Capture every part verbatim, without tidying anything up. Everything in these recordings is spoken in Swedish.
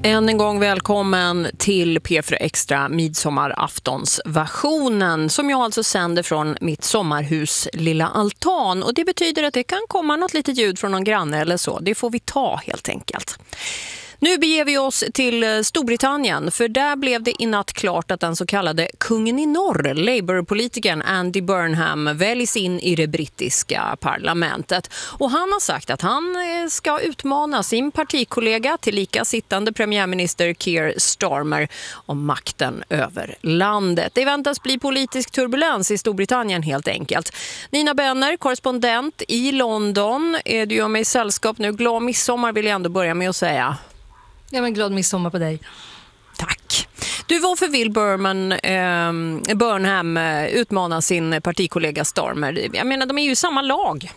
Än en gång välkommen till P fyra Extra midsommaraftonsversionen som jag alltså sänder från mitt sommarhus lilla altan. Och det betyder att det kan komma något litet ljud från någon granne eller så. Det får vi ta helt enkelt. Nu beger vi oss till Storbritannien, för där blev det i natt klart att den så kallade kungen i norr, Labour-politikern Andy Burnham, väljs in i det brittiska parlamentet. Och han har sagt att han ska utmana sin partikollega till lika sittande premiärminister Keir Starmer om makten över landet. Det väntas bli politisk turbulens i Storbritannien helt enkelt. Nina Benner, korrespondent i London, är du gör mig sällskap nu. Glad midsommar vill jag ändå börja med att säga. Ja, men glad midsommar på dig. Tack. Du, varför vill Burman, eh, Burnham utmana sin partikollega Starmer? Jag menar, de är ju i samma lag.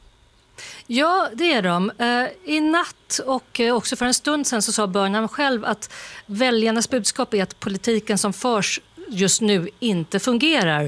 Ja, det är de. I natt och också för en stund sedan så sa Burnham själv att väljarnas budskap är att politiken som förs just nu inte fungerar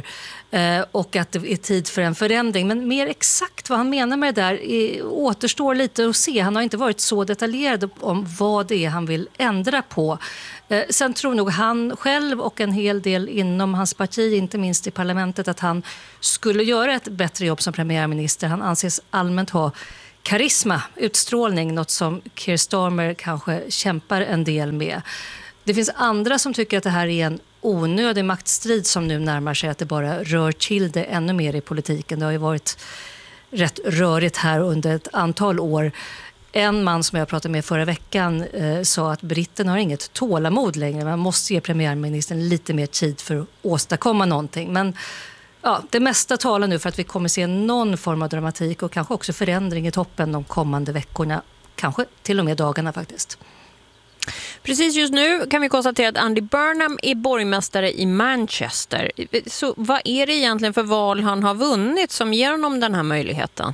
och att det är tid för en förändring. Men mer exakt vad han menar med det där är, återstår lite att se. Han har inte varit så detaljerad om vad det är han vill ändra på. Sen tror nog han själv och en hel del inom hans parti, inte minst i parlamentet, att han skulle göra ett bättre jobb som premiärminister. Han anses allmänt ha karisma, utstrålning, något som Keir Starmer kanske kämpar en del med. Det finns andra som tycker att det här är en onödig maktstrid som nu närmar sig, att det bara rör till det ännu mer i politiken. Det har ju varit rätt rörigt här under ett antal år. En man som jag pratade med förra veckan eh, sa att britten har inget tålamod längre. Man måste ge premiärministern lite mer tid för att åstadkomma någonting. Men ja, det mesta talar nu för att vi kommer se någon form av dramatik och kanske också förändring i toppen de kommande veckorna. Kanske till och med dagarna faktiskt. Precis, just nu kan vi konstatera att Andy Burnham är borgmästare i Manchester. Så vad är det egentligen för val han har vunnit som ger honom den här möjligheten?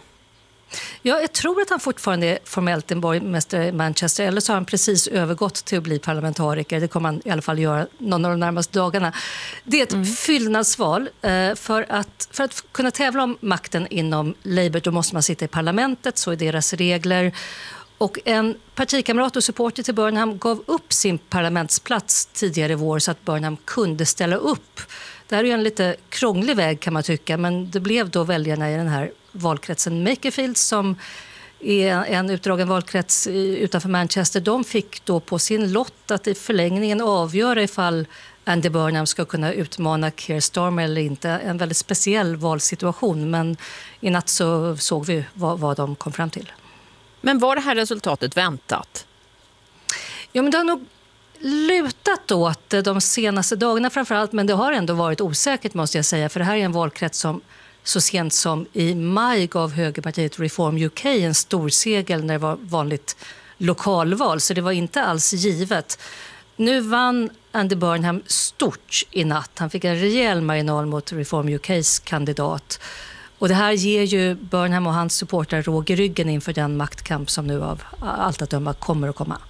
Ja, jag tror att han fortfarande är formellt en borgmästare i Manchester, eller så har han precis övergått till att bli parlamentariker. Det kommer han i alla fall göra någon av de närmaste dagarna. Det är ett mm. fyllnadsval. För att, för att kunna tävla om makten inom Labour då måste man sitta i parlamentet, så är deras regler. Och en partikamrat och supporter till Burnham gav upp sin parlamentsplats tidigare i vår så att Burnham kunde ställa upp. Det här är ju en lite krånglig väg kan man tycka, men det blev då väljarna i den här valkretsen Makerfield som är en utdragen valkrets utanför Manchester. De fick då på sin lott att i förlängningen avgöra ifall Andy Burnham ska kunna utmana Keir Starmer eller inte. En väldigt speciell valsituation, men i natt så såg vi vad, vad de kom fram till. Men var det här resultatet väntat? Ja, men det har nog lutat åt de senaste dagarna framförallt, men det har ändå varit osäkert måste jag säga, för det här är en valkrets som så sent som i maj gav högerpartiet Reform U K en stor seger när det var vanligt lokalval, så det var inte alls givet. Nu vann Andy Burnham stort i natt. Han fick en rejäl marginal mot Reform U K:s kandidat. Och det här ger ju Burnham och hans supportrar råg i ryggen inför den maktkamp som nu av allt att döma kommer att komma.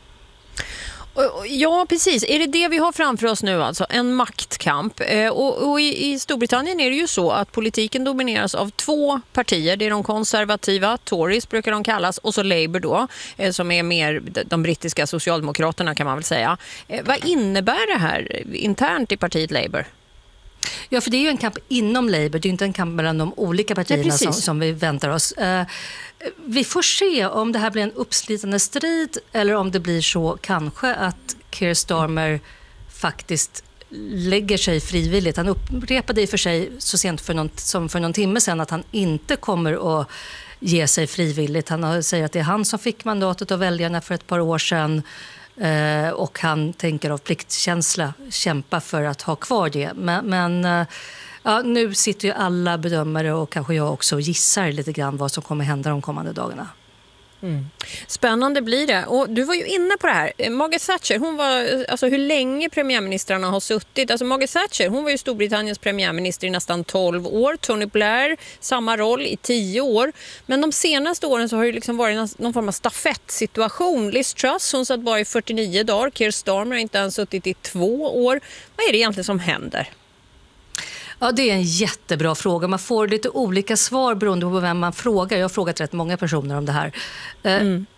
Ja, precis. Är det det vi har framför oss nu alltså? En maktkamp. Och, och i, i Storbritannien är det ju så att politiken domineras av två partier. Det är de konservativa, Tories brukar de kallas, och så Labour då, som är mer de brittiska socialdemokraterna kan man väl säga. Vad innebär det här internt i partiet Labour? Ja, för det är ju en kamp inom Labour, det är ju inte en kamp mellan de olika partierna som, som vi väntar oss. Uh, vi får se om det här blir en uppslitande strid eller om det blir så kanske att Keir Starmer faktiskt lägger sig frivilligt. Han upprepade i för sig så sent för någon, som för någon timme sedan att han inte kommer att ge sig frivilligt. Han säger att det är han som fick mandatet av väljarna för ett par år sedan. Uh, och han tänker av pliktkänsla kämpa för att ha kvar det. Men, men uh, ja, nu sitter ju alla bedömare och kanske jag också gissar lite grann vad som kommer hända de kommande dagarna. Mm. Spännande blir det. Och du var ju inne på det här. Margaret Thatcher, hon var, alltså hur länge premiärministrarna har suttit. Alltså Margaret Thatcher, hon var ju Storbritanniens premiärminister i nästan tolv år. Tony Blair, samma roll i tio år. Men de senaste åren så har det liksom varit någon form av stafettsituation. Liz Truss, hon satt bara i fyrtionio dagar. Keir Starmer har inte ens suttit i två år. Vad är det egentligen som händer? Ja, det är en jättebra fråga. Man får lite olika svar beroende på vem man frågar. Jag har frågat rätt många personer om det här. Mm.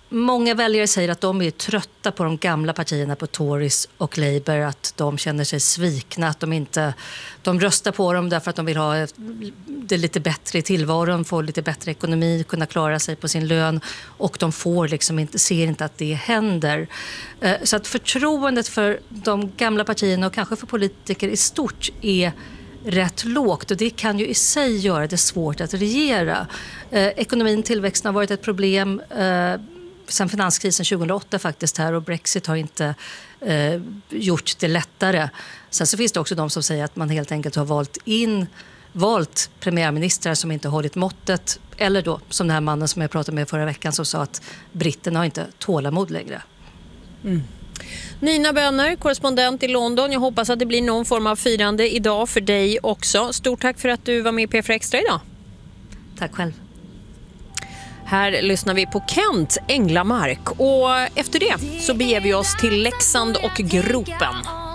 Många väljare säger att de är trötta på de gamla partierna, på Tories och Labour, att de känner sig svikna, att de inte de röstar på dem därför att de vill ha det lite bättre i tillvaron, få lite bättre ekonomi, kunna klara sig på sin lön, och de får liksom inte, ser inte att det händer. Så att förtroendet för de gamla partierna och kanske för politiker i stort är rätt lågt, och det kan ju i sig göra det svårt att regera. Eh, ekonomin, tillväxten har varit ett problem eh, sedan finanskrisen tjugohundraåtta faktiskt här, och Brexit har inte eh, gjort det lättare. Sen så finns det också de som säger att man helt enkelt har valt in valt premiärministrar som inte hållit måttet, eller då som den här mannen som jag pratade med förra veckan som sa att britterna har inte tålamod längre. Mm. Nina Bönner, korrespondent i London. Jag hoppas att det blir någon form av firande idag för dig också. Stort tack för att du var med i P fyra Extra idag. Tack själv. Här lyssnar vi på Kent Änglamark, och efter det så beger vi oss till Leksand och Gropen.